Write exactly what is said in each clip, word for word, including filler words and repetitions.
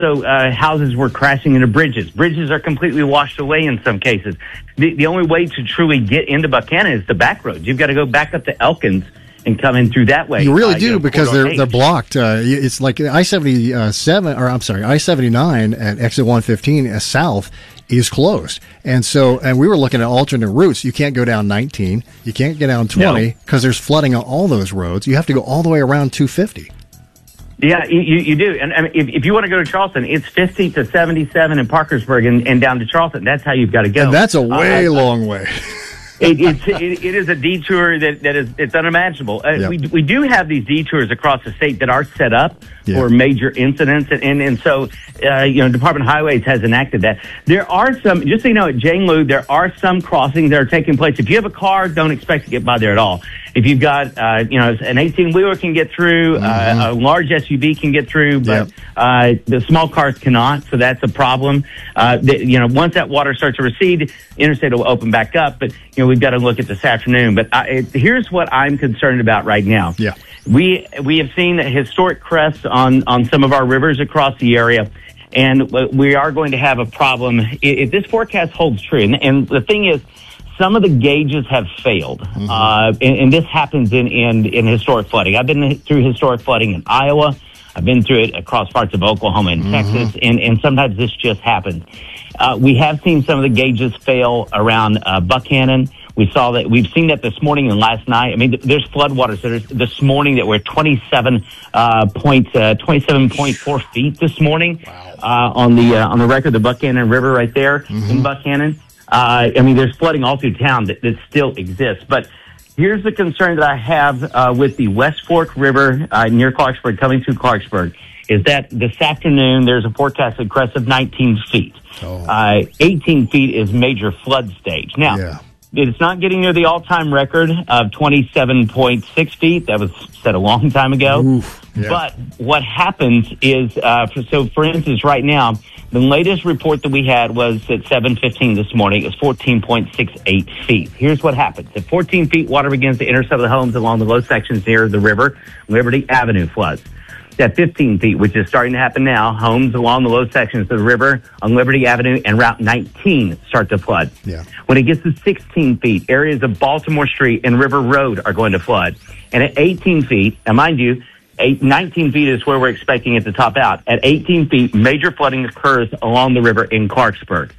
So uh, houses were crashing into bridges. Bridges are completely washed away in some cases. The, the only way to truly get into Buchanan is the back roads. You've got to go back up to Elkins and come in through that way. You really uh, do, you know, because they're H. they're blocked. Uh, it's like I seventy-seven, or I'm sorry, I seventy-nine at exit one fifteen uh, south is closed. And so, and we were looking at alternate routes. You can't go down nineteen. You can't get down twenty because no. there's flooding on all those roads. You have to go all the way around two fifty. Yeah, you, you do. And I mean, if, if you want to go to Charleston, it's fifty to seventy-seven in Parkersburg and, and down to Charleston. That's how you've got to go. And that's a way uh, long way. it, it's, it, it is a detour that, that is it's unimaginable. Uh, yep. We we do have these detours across the state that are set up yeah. for major incidents, and and, and so uh, you know, Department of Highways has enacted that. There are some, just so you know, at Jane Lou, there are some crossings that are taking place. If you have a car, don't expect to get by there at all. If you've got, uh, you know, an eighteen-wheeler can get through, mm-hmm. uh, a large S U V can get through, but yep. uh, the small cars cannot, so that's a problem. Uh, the, you know, once that water starts to recede, interstate will open back up, but, you know, we've got to look at this afternoon. But I, it, here's what I'm concerned about right now. Yeah. We we have seen historic crests on, on some of our rivers across the area, and we are going to have a problem if, if this forecast holds true. And, and the thing is, some of the gauges have failed, mm-hmm. uh, and, and this happens in, in, in historic flooding. I've been through historic flooding in Iowa. I've been through it across parts of Oklahoma and mm-hmm. Texas, and, and sometimes this just happens. Uh, we have seen some of the gauges fail around uh, Buchanan. We saw that. We've seen that this morning and last night. I mean, there's floodwaters that are this morning that were twenty-seven uh, point uh, twenty-seven point four feet this morning wow. uh, on the uh, on the record, the Buchanan River right there mm-hmm. in Buchanan. Uh, I mean, there's flooding all through town that, that still exists. But here's the concern that I have uh, with the West Fork River uh, near Clarksburg, coming through Clarksburg, is that this afternoon there's a forecasted crest of nineteen feet. Oh. Uh, eighteen feet is major flood stage. Now, yeah. it's not getting near the all-time record of twenty-seven point six feet. That was set a long time ago. Oof, yeah. But what happens is, uh, for, so for instance, right now, the latest report that we had was at seven fifteen this morning. It was fourteen point six eight feet. Here's what happens. At fourteen feet, water begins to enter some of the homes along the low sections near the river. Liberty Avenue floods. At fifteen feet, which is starting to happen now, homes along the low sections of the river on Liberty Avenue and Route nineteen start to flood. Yeah. When it gets to sixteen feet, areas of Baltimore Street and River Road are going to flood. And at eighteen feet, and mind you, Eight, nineteen feet is where we're expecting it to top out. At eighteen feet, major flooding occurs along the river in Clarksburg.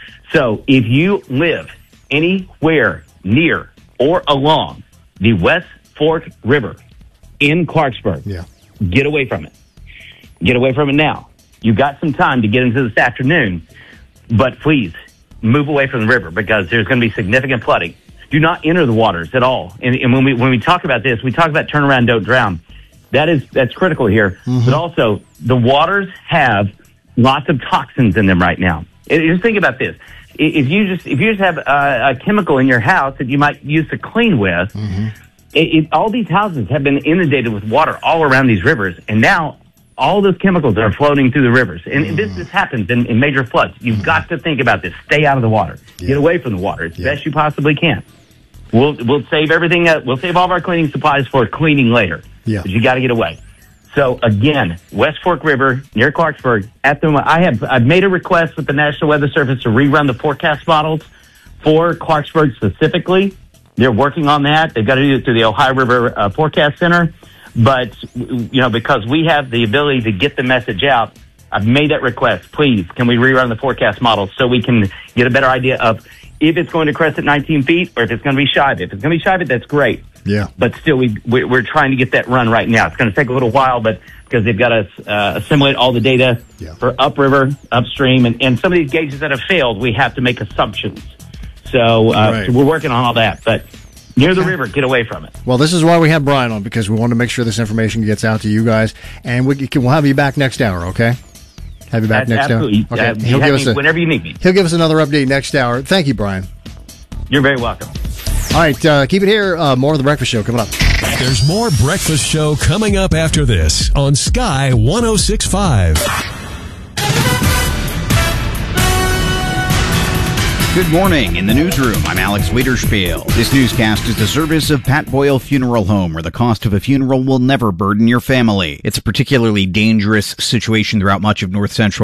So if you live anywhere near or along the West Fork River in Clarksburg, yeah. get away from it. Get away from it now. You've got some time to get into this afternoon, but please move away from the river because there's going to be significant flooding. Do not enter the waters at all. And, and when we when we talk about this, we talk about turn around, don't drown. That is, that's critical here. Mm-hmm. But also, the waters have lots of toxins in them right now. It, just think about this. If you just, if you just have a, a chemical in your house that you might use to clean with, mm-hmm. it, it, all these houses have been inundated with water all around these rivers. And now all those chemicals are floating through the rivers. And mm-hmm. this, this happens in, in major floods. You've mm-hmm. got to think about this. Stay out of the water. Yeah. Get away from the water as yeah. best you possibly can. We'll, we'll save everything, uh, we'll save all of our cleaning supplies for cleaning later. Yeah. But you got to get away. So again, West Fork River near Clarksburg. At the I have I've made a request with the National Weather Service to rerun the forecast models for Clarksburg specifically. They're working on that. They've got to do it through the Ohio River uh, Forecast Center. But you know, because we have the ability to get the message out, I've made that request. Please, can we rerun the forecast models so we can get a better idea of if it's going to crest at nineteen feet or if it's going to be shy of it. If it's going to be shy of it, that's great. Yeah. But still, we, we're trying to get that run right now. It's going to take a little while, but because they've got to uh, assimilate all the data yeah. for upriver, upstream, and, and some of these gauges that have failed, we have to make assumptions. So, uh, right. so we're working on all that. But near the river, get away from it. Well, this is why we have Brian on, because we want to make sure this information gets out to you guys. And we can, we'll have you back next hour, okay? Have you back That's next absolutely. hour? Okay. Uh, He'll give us a, whenever you need me. He'll give us another update next hour. Thank you, Brian. You're very welcome. All right, uh, keep it here. Uh, more of The Breakfast Show coming up. There's more Breakfast Show coming up after this on Sky one oh six point five. Good morning. In the newsroom, I'm Alex Wiederspiel. This newscast is the service of Pat Boyle Funeral Home, where the cost of a funeral will never burden your family. It's a particularly dangerous situation throughout much of north central